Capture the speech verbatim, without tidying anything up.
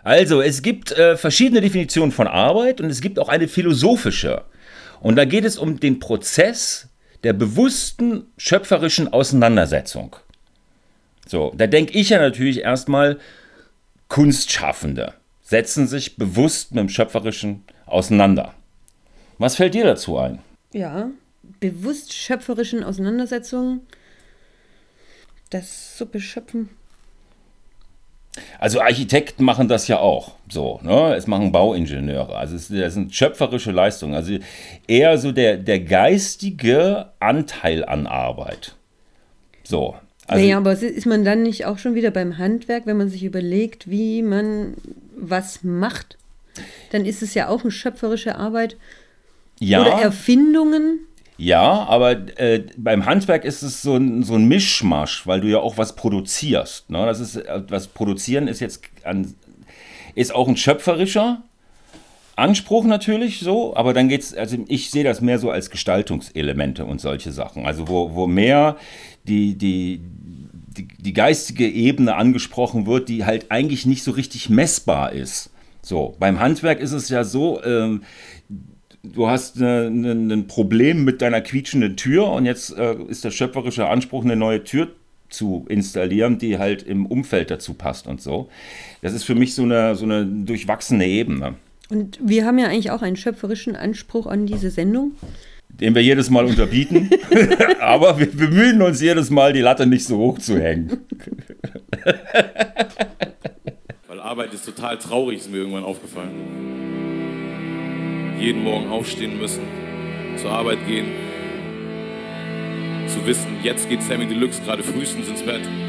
Also, es gibt äh, verschiedene Definitionen von Arbeit und es gibt auch eine philosophische. Und da geht es um den Prozess der bewussten schöpferischen Auseinandersetzung. So, da denke ich ja natürlich erstmal, Kunstschaffende setzen sich bewusst mit dem Schöpferischen auseinander. Was fällt dir dazu ein? Ja, bewusst schöpferischen Auseinandersetzungen, das so beschöpfen. Also Architekten machen das ja auch so, ne? Es machen Bauingenieure, also es, das sind schöpferische Leistungen, also eher so der, der geistige Anteil an Arbeit. So. Also, naja, aber ist man dann nicht auch schon wieder beim Handwerk, wenn man sich überlegt, wie man was macht? Dann ist es ja auch eine schöpferische Arbeit. ja, Oder Erfindungen. ja, aber äh, beim Handwerk ist es so ein, so ein Mischmasch, weil du ja auch was produzierst. Ne? Das ist, äh, was produzieren ist jetzt an, ist auch ein schöpferischer Anspruch natürlich so, aber dann geht's, also ich sehe das mehr so als Gestaltungselemente und solche Sachen. Also wo, wo mehr die, die, die, die geistige Ebene angesprochen wird, die halt eigentlich nicht so richtig messbar ist. So, beim Handwerk ist es ja so, ähm, du hast ein Problem mit deiner quietschenden Tür und jetzt äh, ist der schöpferische Anspruch, eine neue Tür zu installieren, die halt im Umfeld dazu passt und so. Das ist für mich so eine, so eine durchwachsene Ebene. Und wir haben ja eigentlich auch einen schöpferischen Anspruch an diese Sendung. Den wir jedes Mal unterbieten, aber wir bemühen uns jedes Mal, die Latte nicht so hoch zu hängen. Weil Arbeit ist total traurig, ist mir irgendwann aufgefallen. Jeden Morgen aufstehen müssen, zur Arbeit gehen, zu wissen, jetzt geht Sammy Deluxe gerade frühestens ins Bett.